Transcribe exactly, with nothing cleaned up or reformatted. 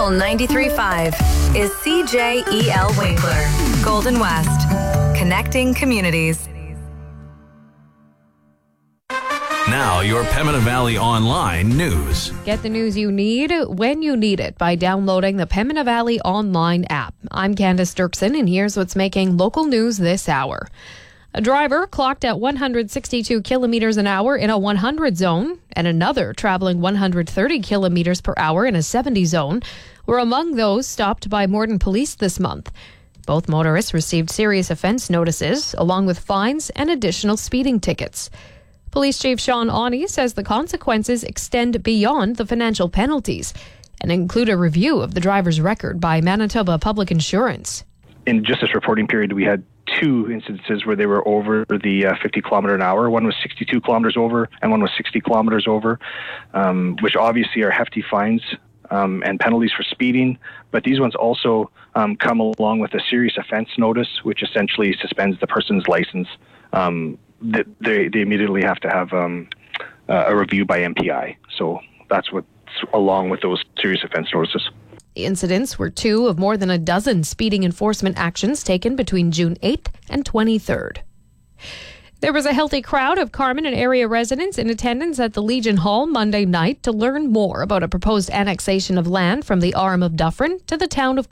Local ninety-three point five is C J E L Winkler, Golden West, connecting communities. Now, your Pembina Valley Online news. Get the news you need when you need it by downloading the Pembina Valley Online app. I'm Candace Dirksen, and here's what's making local news this hour. A driver clocked at one hundred sixty-two kilometers an hour in a one hundred zone, and another traveling one hundred thirty kilometers per hour in a seventy zone were among those stopped by Morden Police this month. Both motorists received serious offense notices, along with fines and additional speeding tickets. Police Chief Sean Awney says the consequences extend beyond the financial penalties and include a review of the driver's record by Manitoba Public Insurance. In just this reporting period, we had two instances where they were over the uh, fifty kilometer an hour. One was sixty-two kilometers over and one was sixty kilometers over, um, which obviously are hefty fines um, and penalties for speeding. But these ones also um, come along with a serious offense notice, which essentially suspends the person's license. Um, That they, they immediately have to have um, uh, a review by M P I. So that's what's along with those serious offense notices. The incidents were two of more than a dozen speeding enforcement actions taken between June eighth and twenty-third. There was a healthy crowd of Carman and area residents in attendance at the Legion Hall Monday night to learn more about a proposed annexation of land from the Arm of Dufferin to the town of